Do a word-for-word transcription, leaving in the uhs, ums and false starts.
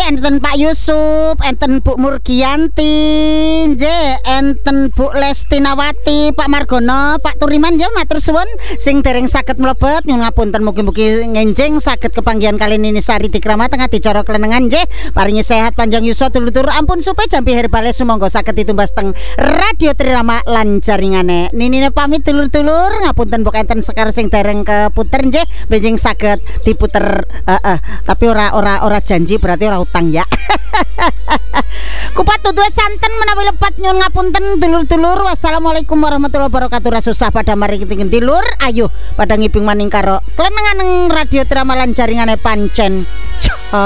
enten Pak Yusuf, enten Bu Murgianti, nggih, enten Bu Lestinawati, Pak Margono, Pak Turiman ya matur suwun sing dereng saged mlebet nyuwun ngapunten mugi-mugi ngenjing saged kepanggihan kali ini Sari Dikrama tengah dicara klenengan nggih, paringi sehat panjang yuswa tulur ampun supaya jampi herbale sumangga saged ditumbas teng Radio Trirama lan jaringane. Ninine pamit tulur-tulur ngapunten mbok enten sekar sing dereng keputer nggih, benjing saged diputer uh, uh, tapi ora ora ora janji berarti ora utang ya. Kupat tutu santen menawi lepat nyuwun ngapunten dulur-dulur. Wassalamualaikum warahmatullahi wabarakatuh. Rasusah pada mari kita tilur ayo pada ngiping maning karo klenengan Radio Trirama lan jaringane pancen.